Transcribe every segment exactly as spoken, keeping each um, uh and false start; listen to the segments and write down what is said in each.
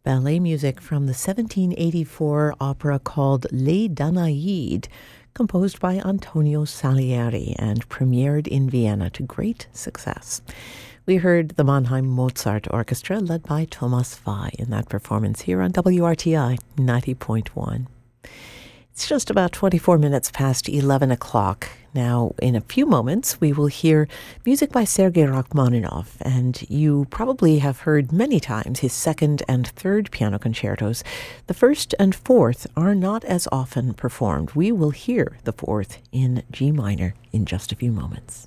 ballet music from the seventeen eighty-four opera called Les Danaïdes, composed by Antonio Salieri and premiered in Vienna to great success. We heard the Mannheim Mozart Orchestra led by Thomas Vai in that performance here on W R T I ninety point one. It's just about twenty-four minutes past eleven o'clock. Now, in a few moments, we will hear music by Sergei Rachmaninoff, and you probably have heard many times his second and third piano concertos. The first and fourth are not as often performed. We will hear the fourth in G minor in just a few moments.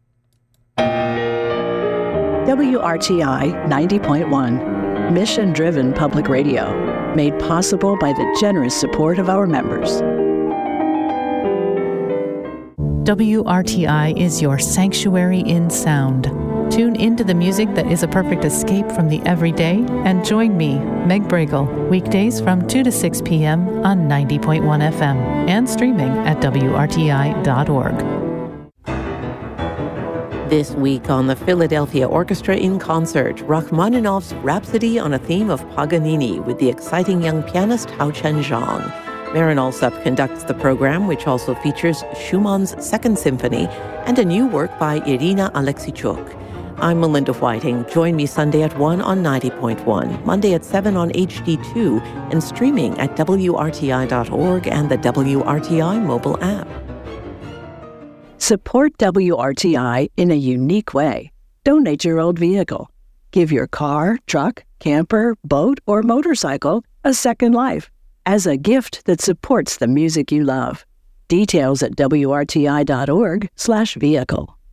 W R T I ninety point one, mission-driven public radio, made possible by the generous support of our members. W R T I is your sanctuary in sound. Tune into the music that is a perfect escape from the everyday and join me, Meg Bragel, weekdays from two to six p.m. on ninety point one F M and streaming at W R T I dot org. This week on the Philadelphia Orchestra in Concert, Rachmaninoff's Rhapsody on a Theme of Paganini with the exciting young pianist Hao Chen-zhang. Marin Alsop conducts the program, which also features Schumann's Second Symphony and a new work by Irina Alexichuk. I'm Melinda Whiting. Join me Sunday at one on ninety point one, Monday at seven on H D two, and streaming at W R T I dot org and the W R T I mobile app. Support W R T I in a unique way. Donate your old vehicle. Give your car, truck, camper, boat, or motorcycle a second life as a gift that supports the music you love. Details at W R T I dot org slash vehicle.